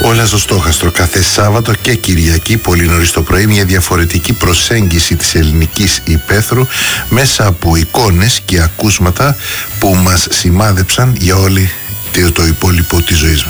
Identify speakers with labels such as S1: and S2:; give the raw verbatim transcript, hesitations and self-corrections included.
S1: Όλα στο στόχαστρο κάθε Σάββατο και Κυριακή πολύ νωρίς το πρωί, μια διαφορετική προσέγγιση της ελληνικής υπαίθρου μέσα από εικόνες και ακούσματα που μας σημάδεψαν για όλη το υπόλοιπο της ζωής μας.